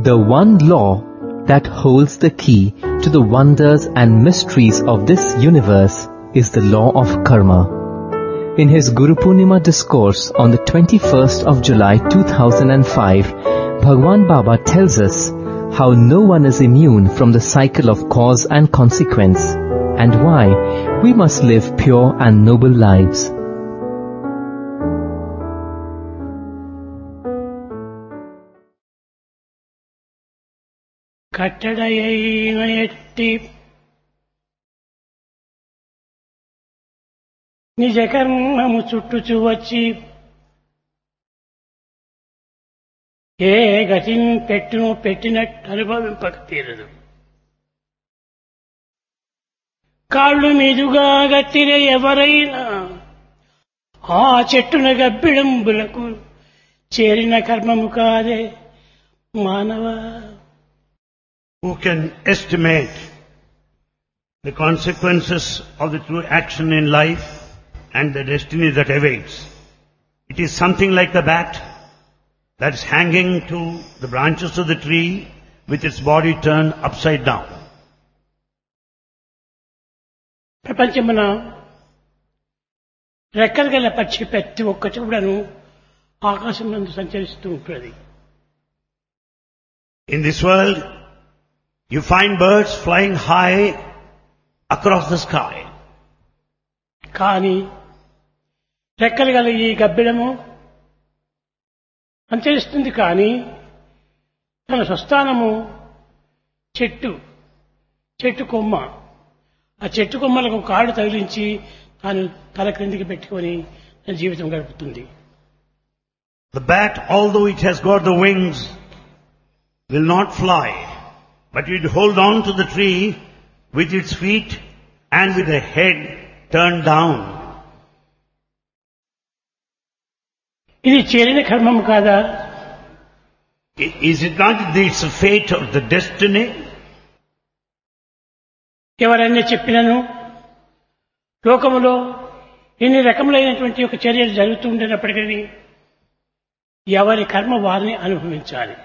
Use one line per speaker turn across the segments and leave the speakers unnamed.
The one law that holds the key to the wonders and mysteries of this universe is the law of karma. In his Guru Purnima discourse on the 21st of July 2005, Bhagwan Baba tells us how no one is immune from the cycle of cause and consequence, and why we must live pure and noble lives.
కట్టడయైన ఎట్టి నిజ కర్మము చుట్టుచు వచ్చి ఏ గతిని పెట్టును పెట్టినట్టు అనుభవింపక తీరదు. కాళ్ళు మీదుగా గట్టిన ఎవరైనా ఆ చెట్టున గబ్బిడంబులకు చేరిన కర్మము కాదే మానవ.
Who can estimate the consequences of the true action in life and the destiny that awaits? It is something like the bat that is hanging to the branches of the tree with its body turned upside down.
ప్రపంచమున రెక్కలు గల పక్షి ప్రతి ఒక్కటి కూడాను ఆకాశం నందు సంచరిస్తూ ఉంటుంది.
In this world, you find birds flying high across the sky.
కానీ రెక్కలు గల ఈ గబ్బిడము సంచరిస్తుంది, కానీ తన స్వస్థానము చెట్టు కొమ్మ. ఆ చెట్టు కొమ్మలకు కాళ్ళు తగిలించి తాను తల క్రిందికి పెట్టుకొని తన జీవితం గడుపుతుంది.
The bat, although it has got the wings, will not fly, but it hold on to the tree with its feet and with the head turned down.
ఇది చేరిన కర్మము కాదా?
Is it not this fate or the destiny?
ఎవరైనా చెప్పినను లోకములో ఇన్ని రకములైనటువంటి ఒక చర్యలు జరుగుతూ ఉండేటప్పటికీ ఎవరి కర్మ వారిని అనుభవించాలి.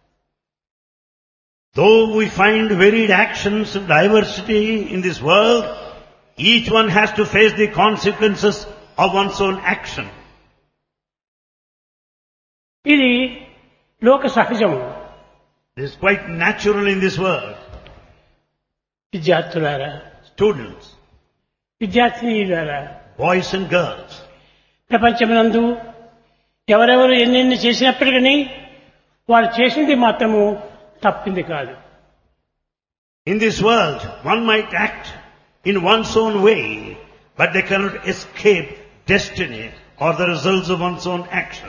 Though we find varied actions and diversity in this world, each one has to face the consequences of one's own action.
ఇది లోక సహజము.
This is quite natural in this world.
విద్యార్థులారా,
Students,
విద్యార్థినీలారా,
boys and girls,
ప్రపంచమునందు ఎవరెవరు ఎన్నెన్ని చేసినప్పటికీ వారు చేసింది మాత్రము తప్పింది కాదు.
in this world, one might act in one's own way, but they cannot escape destiny or the results of one's own action.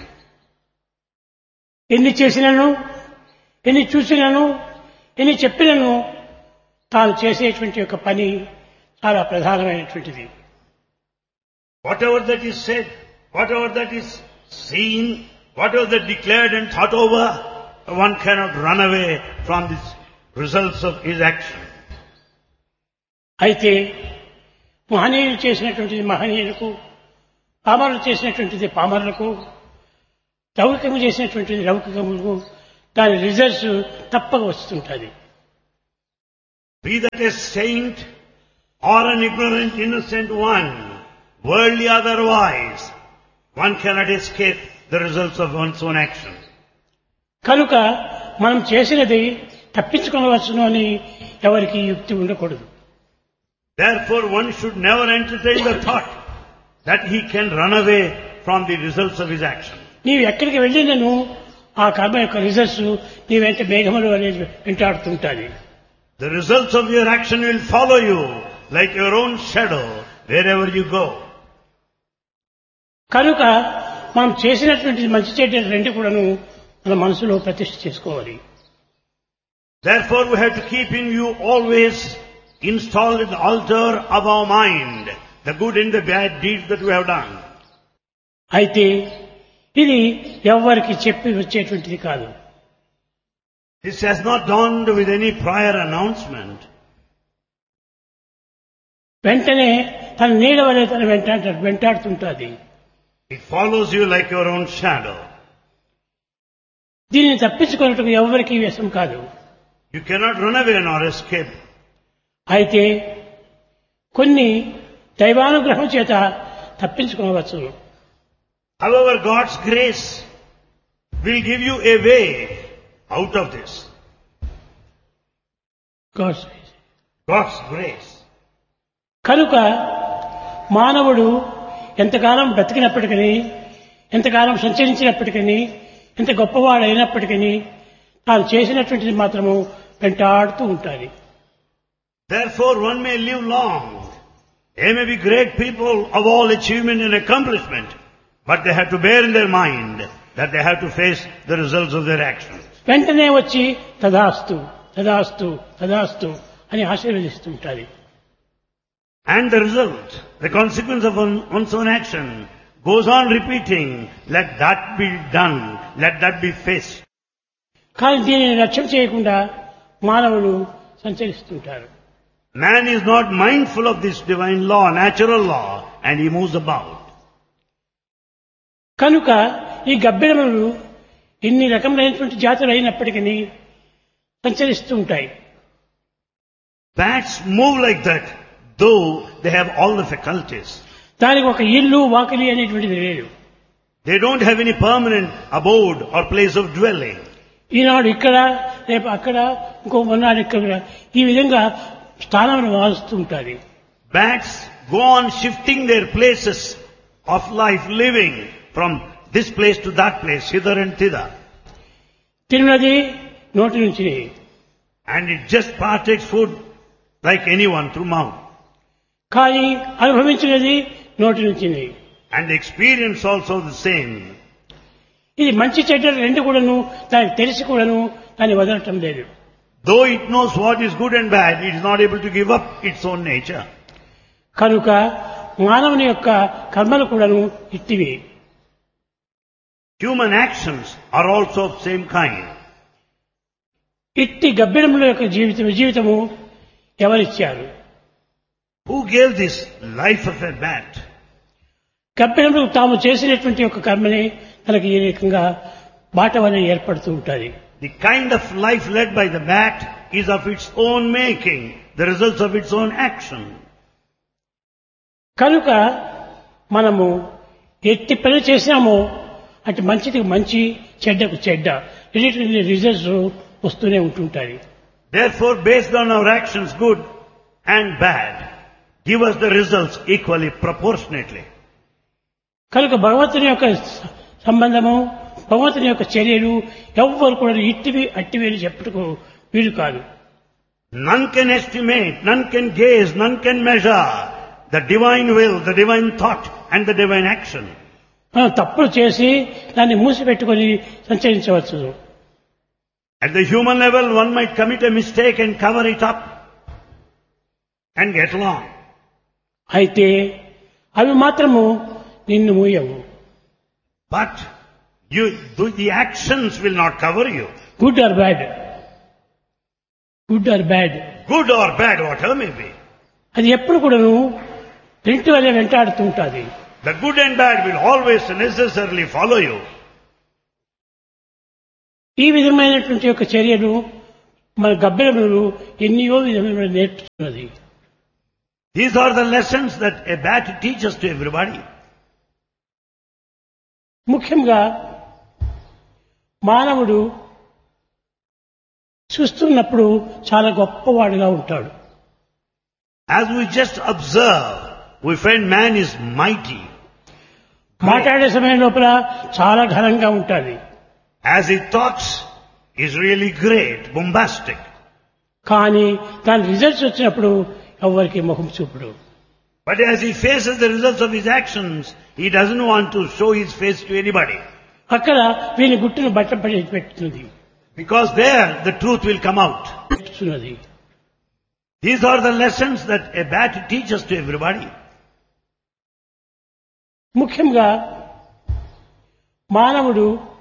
ఎన్ని చేసినను, ఎన్ని చూసినను, ఎన్ని చెప్పినను తాను చేసేటువంటి ఒక పని చాలా ప్రధానమైనటువంటిది.
Whatever that is said, whatever that is seen, whatever that declared and thought over, one cannot run away from the results of his action.
అయితే మహనీయులు చేసినటువంటిది మహనీయులకు, పామరులు చేసినటువంటిది పామరులకు, లౌకికము చేసినటువంటిది లౌకికములకు దాని రిజల్ట్స్ తప్పక వస్తుంటుంది.
Be that a saint or an ignorant innocent one, worldly otherwise, one cannot escape the results of one's own action.
కనుక మనం చేసినది తప్పించుకోవచ్చును అని ఎవరికి యుక్తి ఉండకూడదు.
Therefore, one should never entertain the thought that he can run away from the results of his action.
నీవు ఎక్కడికి వెళ్ళినను ఆ కర్మ యొక్క రిజల్ట్స్ నీ వెంట మేఘములు అనేది వెంటాడుతుంటాయి.
The results of your action will follow you like your own shadow wherever you go.
కనుక మనం చేసినటువంటి మంచి చెడ్డ రెండు కూడాను మన మనసులో ప్రతిష్ఠ చేసుకోవాలి.
Therefore, we have to keep in view always installed in the altar of our mind the good and the bad deeds that we have done.
అయితే ఇది ఎవరికి చెప్పి వచ్చేటువంటిది కాదు.
This has not dawned with any prior announcement.
వెంటనే తన నీడ వలె తన వెంటాడుతుంటుంది.
It follows you like your own shadow.
దీనిని తప్పించుకున్నట్టుకు ఎవరికీ వ్యసం కాదు.
You cannot run away nor escape.
అయితే కొన్ని దైవానుగ్రహం చేత తప్పించుకోవచ్చు.
However, God's grace will give you a way out of this. God's grace.
కనుక మానవుడు ఎంతకాలం బ్రతికినప్పటికీ, ఎంతకాలం సంచరించినప్పటికీ, ఎంత గొప్పవాడైనప్పటికీ తాను చేసినటువంటిది మాత్రము వెంటాడుతూ ఉంటాడు.
Therefore, one may live long. They may be great people of all achievement and accomplishment, but they have to bear in their mind that they have to face the results of their actions.
వెంటనే వచ్చి తదాస్తు తదాస్తు తదాస్తు అని ఆశీర్వదిస్తుంటారు.
And the result, the consequence of one's own action goes on repeating, let that be done, let that be faced.
కానీ దీనిని లక్ష్యం చేయకుండా మానవుడు సంచరిస్తుంటారు.
Man is not mindful of this divine law, natural law, and he moves about.
కనుక ఈ గబ్బిలములు ఇన్ని రకములైనటువంటి జాతులు అయినప్పటికీ సంచరిస్తూ ఉంటాయి.
Bats move like that, though they have all the faculties.
దానికి ఒక ఇల్లు వాకిలి అనేటువంటిది లేదు.
They don't have any permanent abode or place of dwelling.
ఈనాడు ఇక్కడ, రేపు అక్కడ, ఇంకో మొన్నాడు ఇక్కడ, ఈ విధంగా స్థానాలను మారుస్తూ ఉంటారు.
Bats go on shifting their places of life, living from this place to that place, hither and thither.
తిన్నది నోటి నుంచి,
And it just partakes food like anyone through mouth.
కానీ అనుభవించినది నోటి నుంచి.
And the experience also the same.
ఇది మంచి చెడ్డలు రెండు కూడాను దానికి తెలిసి కూడాను దాన్ని వదలటం లేదు.
Though it knows what is good and bad, it is not able to give up its own nature.
కనుక మానవుని యొక్క కర్మలు కూడాను ఇట్టివి.
Human actions are also of same kind.
ఇట్టి గబ్బిరముల యొక్క జీవితము ఎవరిచ్చారు?
Who gave this life of a bat?
గబ్బిరములు తాము చేసినటువంటి యొక్క కర్మని తనకి ఈ రకంగా బాటవని ఏర్పడుతూ ఉంటుంది.
The kind of life led by the bat is of its own making, the results of its own action.
కనుక మనము ఎట్టి పని చేసినామో అటు మంచిది మంచి, చెడ్డకు చెడ్డ, రిజల్ట్స్ వస్తూనే ఉంటుంటాయి.
Therefore, based on our actions, good and bad, give us the results equally, proportionately.
కనుక భగవంతుని యొక్క సంబంధము, భగవంతుని యొక్క చర్యలు ఎవ్వరు కూడా ఇట్టివి అట్టివి అని చెప్పుటకు వీలు కాదు.
None can estimate, none can gaze, none can measure the divine will, the divine thought and the divine action.
మనం తప్పులు చేసి దాన్ని మూసిపెట్టుకొని సంచరించవచ్చు.
At the human level, one might commit a mistake and cover it up and get along.
అయితే అవి మాత్రము నిన్ను మూయవు.
But the actions will not cover you.
Good or bad, good or bad,
Good or bad, whatever may be.
అది ఎప్పుడు కూడాను రెంటి వల్ల వెంటాడుతూ ఉంటుంది.
The good and bad will always necessarily follow you.
ఈ విధమైనటువంటి యొక్క చర్యలు మన గబ్బిలములు ఎన్నో విధమైన నేర్పుతున్నది.
These are the lessons that a bat teaches to everybody.
ముఖ్యంగా మానవుడు చూస్తున్నప్పుడు చాలా గొప్పవాడుగా ఉంటాడు.
As we just observe, we find man is mighty.
మాట్లాడే సమయం లోపల చాలా ఘనంగా ఉంటుంది.
As he talks, he is really great, bombastic.
కానీ దాని రిజల్ట్స్ వచ్చినప్పుడు ఎవరికి ముఖం చూపుడు.
But as he faces the results of his actions, he doesn't want to show his face to anybody.
అక్కడ వీని గుట్టును బట్టపడి పెట్టుతుంది.
Because there the truth will come out.
పెట్టుతున్నది.
These are the lessons that a bat teaches to everybody.
ముఖ్యంగా మానవుడు